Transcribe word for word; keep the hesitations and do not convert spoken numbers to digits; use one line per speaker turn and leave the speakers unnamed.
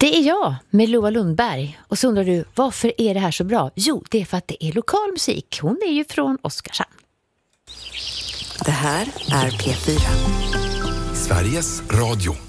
Det är jag med Loa Lundberg. Och så undrar du, varför är det här så bra? Jo, det är för att det är lokal musik. Hon är ju från Oskarshamn.
Det här är P fyra.
Sveriges Radio.